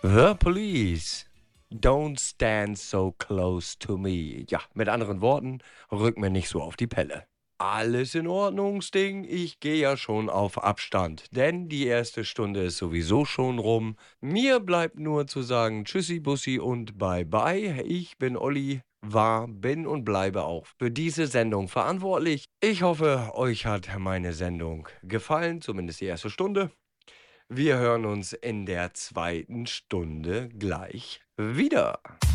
The Police. Don't stand so close to me. Ja, mit anderen Worten, rück mir nicht so auf die Pelle. Alles in Ordnung, Sting. Ich gehe ja schon auf Abstand, denn die erste Stunde ist sowieso schon rum. Mir bleibt nur zu sagen Tschüssi, Bussi und Bye Bye. Ich bin Olli, war, bin und bleibe auch für diese Sendung verantwortlich. Ich hoffe, euch hat meine Sendung gefallen, zumindest die erste Stunde. Wir hören uns in der zweiten Stunde gleich wieder.